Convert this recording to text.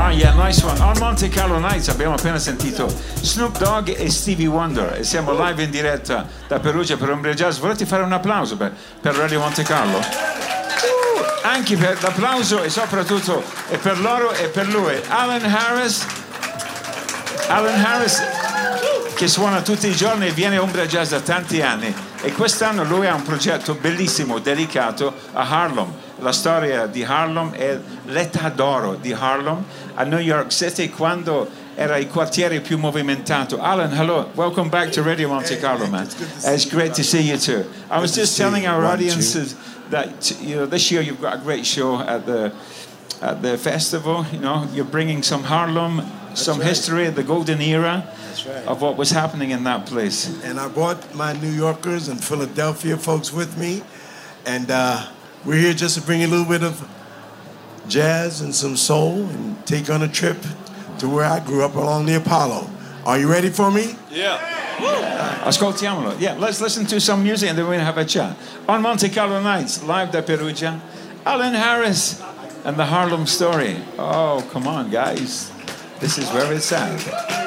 Ah, yeah, nice one. On Monte Carlo Nights abbiamo appena sentito Snoop Dogg e Stevie Wonder e siamo live in diretta da Perugia per Umbria Jazz. Volete fare un applauso per Radio Monte Carlo? Anche per l'applauso e soprattutto è per loro e per lui. Alan Harris che suona tutti i giorni e viene a Umbria Jazz da tanti anni e quest'anno lui ha un progetto bellissimo dedicato a Harlem. La storia di Harlem è l'età d'oro di Harlem a New York City quando era il quartiere più movimentato. Alan, hello, welcome back to Radio Monte Carlo, man. It's great to see you too. I was just telling our audiences that this year you've got a great show at the festival. You know, you're bringing some Harlem, some history, the golden era of what was happening in that place. And I brought my New Yorkers and Philadelphia folks with me, and we're here just to bring you a little bit of jazz and some soul and take on a trip to where I grew up along the Apollo. Are you ready for me? Yeah. Ascoltiamolo. Yeah, let's listen to some music and then we're going to have a chat. On Monte Carlo Nights, live da Perugia, Alan Harris and the Harlem Story. Oh, come on, guys. This is where it's at.